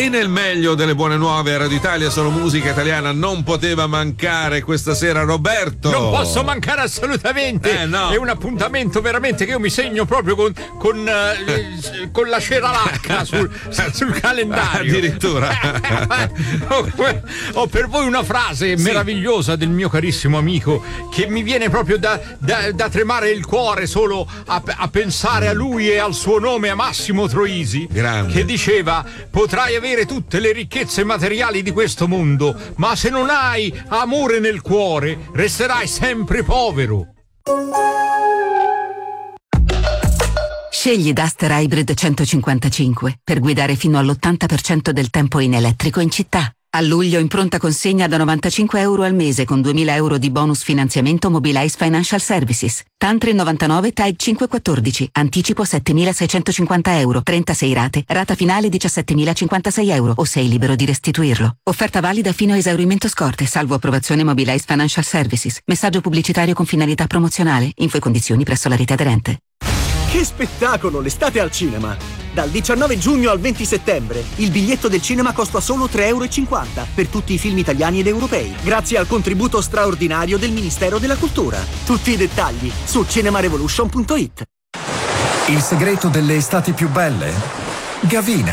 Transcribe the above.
E nel meglio delle buone nuove a Radio Italia Solo Musica Italiana non poteva mancare questa sera Roberto. Non posso mancare assolutamente. No. È un appuntamento veramente che io mi segno proprio con la ceralacca sul calendario. Addirittura. Ho per voi una frase meravigliosa del mio carissimo amico che mi viene proprio da tremare il cuore solo a pensare a lui e al suo nome, a Massimo Troisi. Grande. Che diceva: potrai avere tutte le ricchezze materiali di questo mondo, ma se non hai amore nel cuore resterai sempre povero. Scegli Duster Hybrid 155 per guidare fino all'80% del tempo in elettrico in città. A luglio in pronta consegna da €95 al mese con 2.000 euro di bonus finanziamento Mobilize Financial Services. Tantri 99 Type 514. Anticipo €7.650. 36 rate. Rata finale €17.056 o sei libero di restituirlo. Offerta valida fino a esaurimento scorte, salvo approvazione Mobilize Financial Services. Messaggio pubblicitario con finalità promozionale. Info e condizioni presso la rete aderente. Che spettacolo l'estate al cinema! Dal 19 giugno al 20 settembre il biglietto del cinema costa solo €3,50 per tutti i film italiani ed europei, grazie al contributo straordinario del Ministero della Cultura. Tutti i dettagli su cinemarevolution.it. Il segreto delle estati più belle? Gavina.